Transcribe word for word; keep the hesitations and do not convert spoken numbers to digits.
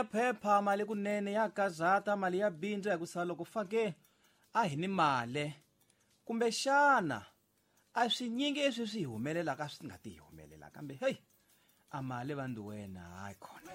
phepha mali kunene ya gazata mali ya bindzu ya ku sa loko fake a hi ni mali kumbe xana a swinyingi leswi swi humelelaka swi nga ti humelela kambe hey a mali vandu wena hayi khona.